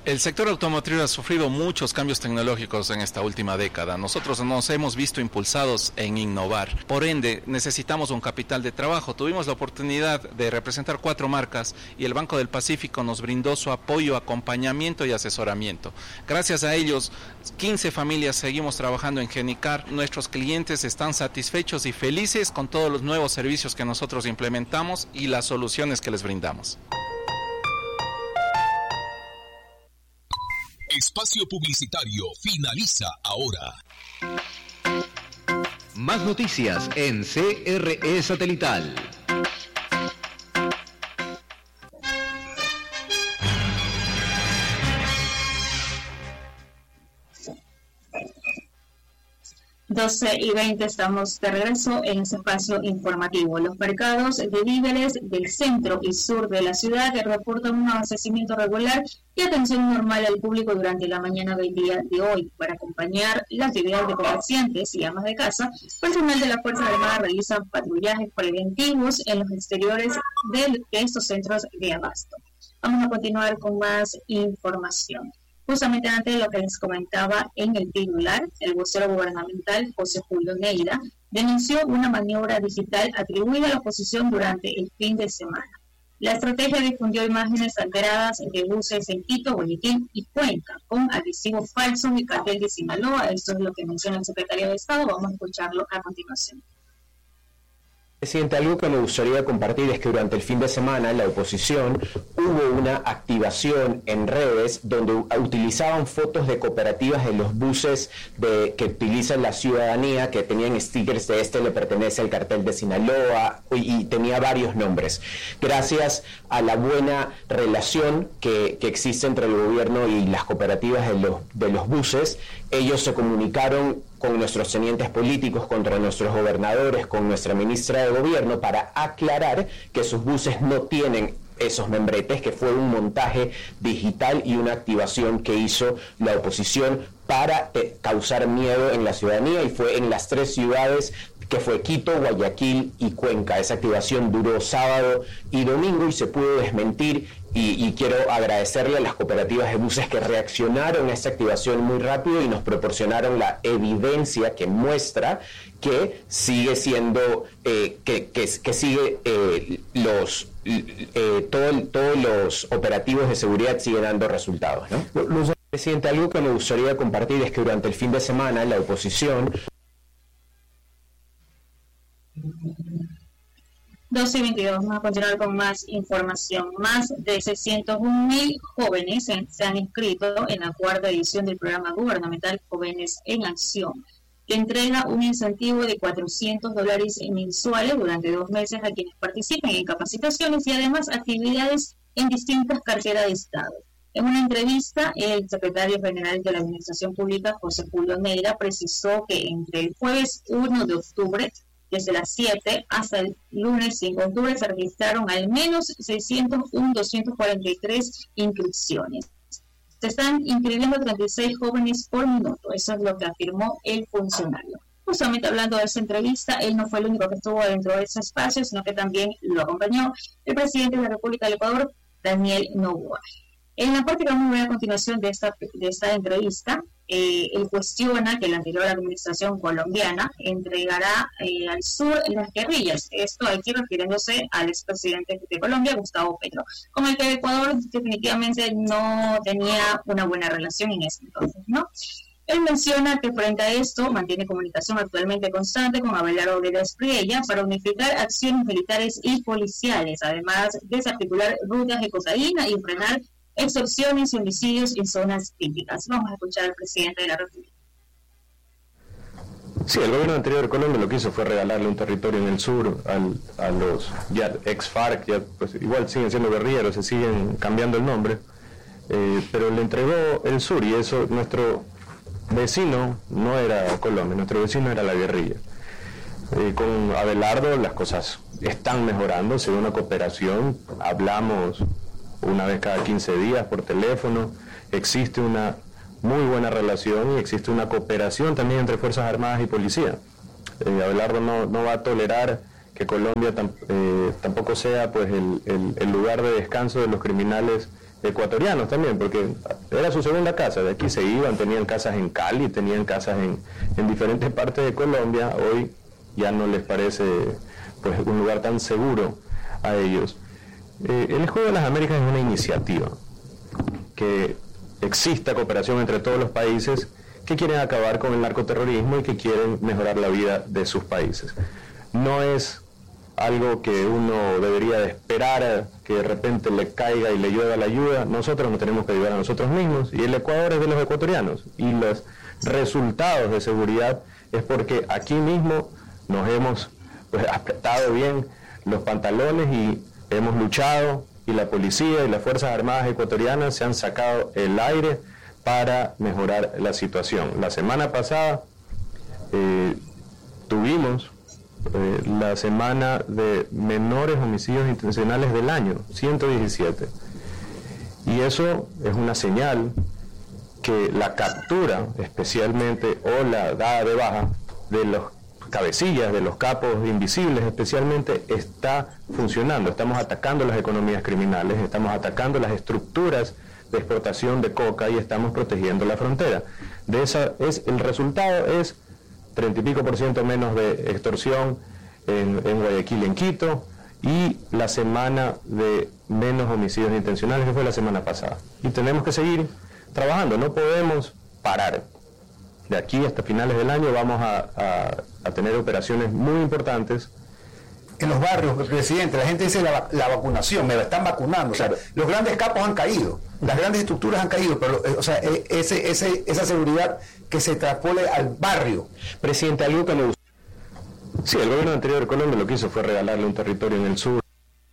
El sector automotriz ha sufrido muchos cambios tecnológicos en esta última década. Nosotros nos hemos visto impulsados en innovar. Por ende, necesitamos un capital de trabajo. Tuvimos la oportunidad de representar 4 marcas y el Banco del Pacífico nos brindó su apoyo, acompañamiento y asesoramiento. Gracias a ellos, 15 familias seguimos trabajando en Genicar. Nuestros clientes están satisfechos y felices con todos los nuevos servicios que nosotros implementamos y las soluciones que les brindamos. Espacio publicitario finaliza ahora. Más noticias en CRE Satelital. y 20 estamos de regreso en ese espacio informativo. Los mercados de víveres del centro y sur de la ciudad reportan un abastecimiento regular y atención normal al público durante la mañana del día de hoy. Para acompañar la actividad de comerciantes y amas de casa, personal de la Fuerza Armada realiza patrullajes preventivos en los exteriores de estos centros de abasto. Vamos a continuar con más información. Justamente antes de lo que les comentaba en el titular, el vocero gubernamental José Julio Neira denunció una maniobra digital atribuida a la oposición durante el fin de semana. La estrategia difundió imágenes alteradas de buses en Quito, Guayaquil y Cuenca, con adhesivos falsos y cartel de Sinaloa. Esto es lo que menciona el secretario de Estado. Vamos a escucharlo a continuación. Presidente, algo que me gustaría compartir es que durante el fin de semana la oposición hubo una activación en redes donde utilizaban fotos de cooperativas de los buses que utiliza la ciudadanía, que tenían stickers de "este le pertenece al cartel de Sinaloa", y tenía varios nombres. Gracias a la buena relación que existe entre el gobierno y las cooperativas de los buses, ellos se comunicaron con nuestros tenientes políticos, contra nuestros gobernadores, con nuestra ministra de Gobierno, para aclarar que sus buses no tienen esos membretes, que fue un montaje digital y una activación que hizo la oposición para causar miedo en la ciudadanía, y fue en las 3 ciudades que fue Quito, Guayaquil y Cuenca. Esa activación duró sábado y domingo y se pudo desmentir, y quiero agradecerle a las cooperativas de buses que reaccionaron a esta activación muy rápido y nos proporcionaron la evidencia que muestra que sigue siendo, que sigue todos los operativos de seguridad siguen dando resultados, ¿no? Presidente, algo que me gustaría compartir es que durante el fin de semana la oposición... 12:22, vamos a continuar con más información. Más de 601.000 jóvenes se han inscrito en la 4ª edición del programa gubernamental Jóvenes en Acción, que entrega un incentivo de $400 mensuales durante 2 meses a quienes participen en capacitaciones y además actividades en distintas carteras de Estado. En una entrevista, el secretario general de la Administración Pública, José Julio Neira, precisó que entre el jueves 1 de octubre, desde las 7 hasta el lunes 5 de octubre, se registraron al menos 601.243 inscripciones. Se están inscribiendo 36 jóvenes por minuto, eso es lo que afirmó el funcionario. Justamente hablando de esa entrevista, él no fue el único que estuvo dentro de ese espacio, sino que también lo acompañó el presidente de la República del Ecuador, Daniel Noboa. En la parte que vamos a ver a continuación de esta entrevista, él cuestiona que la anterior administración colombiana entregará al sur las guerrillas. Esto aquí refiriéndose al expresidente de Colombia, Gustavo Petro, con el que el Ecuador definitivamente no tenía una buena relación en ese entonces, ¿no? Él menciona que frente a esto mantiene comunicación actualmente constante con Abelardo de la Espriella para unificar acciones militares y policiales, además desarticular rutas de cocaína y frenar extorsiones y homicidios en zonas críticas. Vamos a escuchar al presidente de la República. Sí, el gobierno anterior de Colombia lo que hizo fue regalarle un territorio en el sur a los ya ex-FARC, ya, pues, igual siguen siendo guerrilleros, se siguen cambiando el nombre, pero le entregó el sur, y eso, nuestro vecino no era Colombia, nuestro vecino era la guerrilla. Con Abelardo las cosas están mejorando, se ve una cooperación, hablamos una vez cada 15 días por teléfono, existe una muy buena relación y existe una cooperación también entre Fuerzas Armadas y Policía. Abelardo no va a tolerar que Colombia tampoco sea pues el lugar de descanso de los criminales ecuatorianos también, porque era su segunda casa. De aquí se iban, tenían casas en Cali, tenían casas en diferentes partes de Colombia. Hoy ya no les parece pues un lugar tan seguro a ellos. El Juego de las Américas es una iniciativa que exista cooperación entre todos los países que quieren acabar con el narcoterrorismo y que quieren mejorar la vida de sus países. No es algo que uno debería de esperar a que de repente le caiga y le llueva la ayuda. Nosotros nos tenemos que ayudar a nosotros mismos, y el Ecuador es de los ecuatorianos, y los resultados de seguridad es porque aquí mismo nos hemos pues apretado bien los pantalones y hemos luchado, y la policía y las Fuerzas Armadas ecuatorianas se han sacado el aire para mejorar la situación. La semana pasada tuvimos la semana de menores homicidios intencionales del año, 117. Y eso es una señal que la captura, especialmente, o la dada de baja de los cabecillas, de los capos invisibles especialmente, está funcionando. Estamos atacando las economías criminales, estamos atacando las estructuras de exportación de coca y estamos protegiendo la frontera. El resultado es 30 y pico % menos de extorsión en Guayaquil y en Quito, y la semana de menos homicidios intencionales, que fue la semana pasada. Y tenemos que seguir trabajando, no podemos parar. De aquí hasta finales del año vamos a tener operaciones muy importantes. En los barrios, presidente, la gente dice la vacunación, me la están vacunando. Claro. O sea, los grandes capos han caído, las grandes estructuras han caído, pero esa seguridad que se traspole al barrio. Presidente, algo que me gusta. Sí, el gobierno anterior de Colombia lo que hizo fue regalarle un territorio en el sur.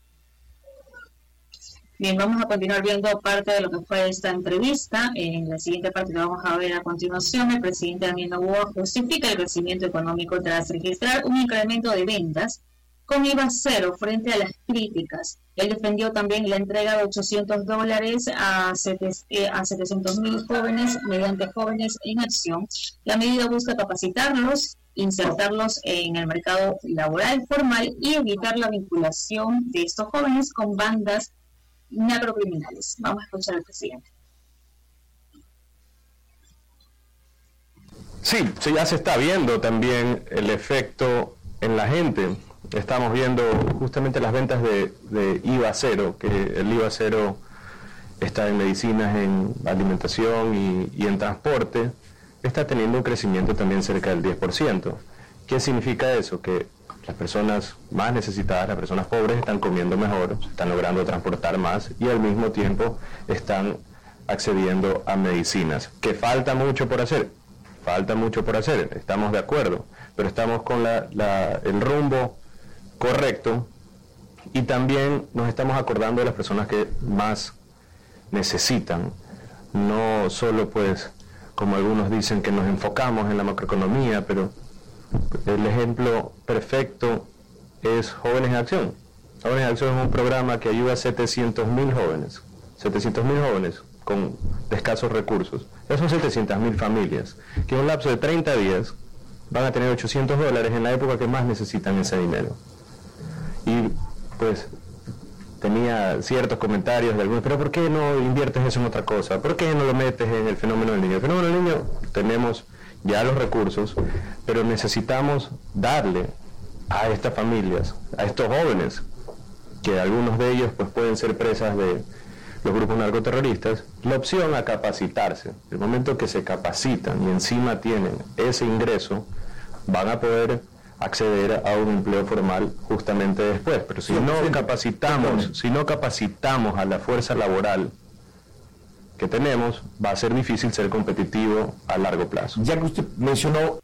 Bien, vamos a continuar viendo parte de lo que fue esta entrevista. En la siguiente parte que vamos a ver a continuación, el presidente Daniel Noboa justifica el crecimiento económico tras registrar un incremento de ventas con IVA cero frente a las críticas. Él defendió también la entrega de $800 a 700.000 jóvenes mediante Jóvenes en Acción. La medida busca capacitarlos, insertarlos en el mercado laboral formal y evitar la vinculación de estos jóvenes con bandas narcocriminales. Vamos a escuchar al presidente. Sí, ya se está viendo también el efecto en la gente. Estamos viendo justamente las ventas de IVA cero, que el IVA cero está en medicinas, en alimentación y en transporte, está teniendo un crecimiento también cerca del 10%. ¿Qué significa eso? Que las personas más necesitadas, las personas pobres, están comiendo mejor, están logrando transportar más y al mismo tiempo están accediendo a medicinas. ¿Que falta mucho por hacer? Falta mucho por hacer, estamos de acuerdo, pero estamos con el rumbo correcto, y también nos estamos acordando de las personas que más necesitan. No solo, pues, como algunos dicen, que nos enfocamos en la macroeconomía, pero el ejemplo perfecto es Jóvenes en Acción. Jóvenes en Acción es un programa que ayuda a 700.000 jóvenes, 700.000 jóvenes con escasos recursos. Esos son 700.000 familias, que en un lapso de 30 días van a tener $800 en la época que más necesitan ese dinero. Y pues tenía ciertos comentarios de algunos, pero ¿por qué no inviertes eso en otra cosa? ¿Por qué no lo metes en el fenómeno del niño? El fenómeno del niño, tenemos ya los recursos, pero necesitamos darle a estas familias, a estos jóvenes, que algunos de ellos pues pueden ser presas de los grupos narcoterroristas, la opción a capacitarse. El momento que se capacitan y encima tienen ese ingreso, van a poder acceder a un empleo formal justamente después. Pero si no capacitamos a la fuerza laboral que tenemos, va a ser difícil ser competitivo a largo plazo. Ya que usted mencionó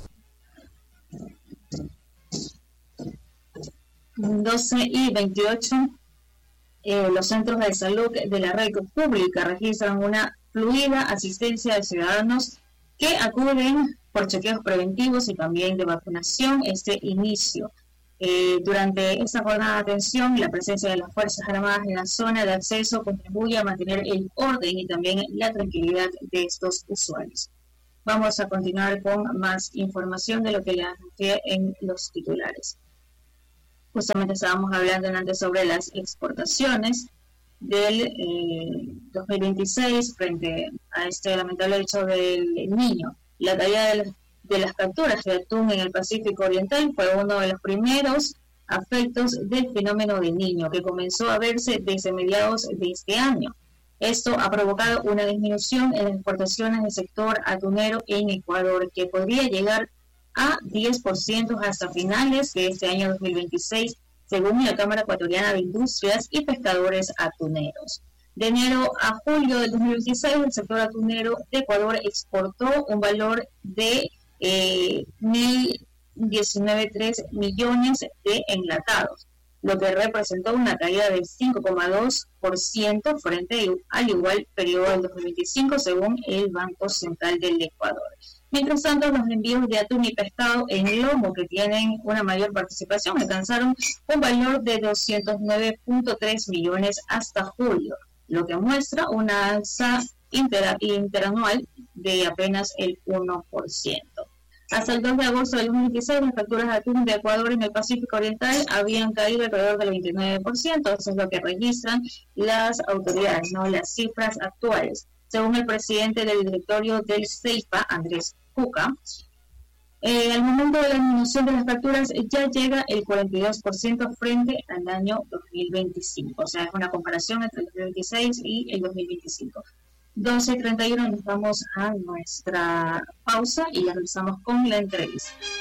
12:28, los centros de salud de la red pública registran una fluida asistencia de ciudadanos que acuden por chequeos preventivos y también de vacunación este inicio. Durante esta jornada de atención, la presencia de las Fuerzas Armadas en la zona de acceso contribuye a mantener el orden y también la tranquilidad de estos usuarios. Vamos a continuar con más información de lo que le anuncié en los titulares. Justamente estábamos hablando antes sobre las exportaciones. del 2026 frente a este lamentable hecho del niño. La caída de las capturas de atún en el Pacífico Oriental fue uno de los primeros afectos del fenómeno del niño, que comenzó a verse desde mediados de este año. Esto ha provocado una disminución en las exportaciones del sector atunero en Ecuador, que podría llegar a 10% hasta finales de este año 2026, según la Cámara Ecuatoriana de Industrias y Pescadores Atuneros. De enero a julio del 2026, el sector atunero de Ecuador exportó un valor de 1.019.3 millones de enlatados, lo que representó una caída del 5,2% frente al igual periodo del 2025, según el Banco Central del Ecuador. Mientras tanto, los envíos de atún y pescado en lomo, que tienen una mayor participación, alcanzaron un valor de 209.3 millones hasta julio, lo que muestra una alza interanual de apenas el 1%. Hasta el 2 de agosto del 2016, las capturas de atún de Ecuador en el Pacífico Oriental habían caído alrededor del 29%, eso es lo que registran las autoridades, no las cifras actuales. Según el presidente del directorio del CEIPA, Andrés Cuca, al momento de la disminución de las capturas ya llega el 42% frente al año 2025. O sea, es una comparación entre el 2026 y el 2025. 12:31, nos vamos a nuestra pausa y ya regresamos con la entrevista.